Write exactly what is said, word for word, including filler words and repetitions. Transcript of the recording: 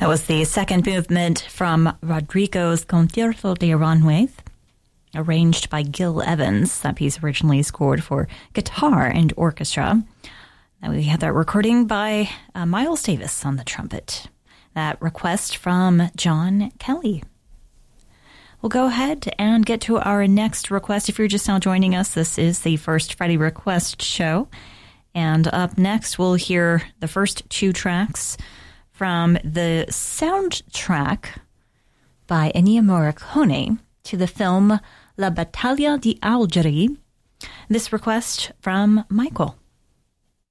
That was the second movement from Rodrigo's Concierto de Aranjuez, arranged by Gil Evans. That piece originally scored for guitar and orchestra. And we had that recording by uh, Miles Davis on the trumpet. That request from John Kelly. We'll go ahead and get to our next request. If you're just now joining us, this is the First Friday Request Show. And up next, we'll hear the first two tracks from the soundtrack by Ennio Morricone to the film La Battaglia di Algeri. This request from Michael.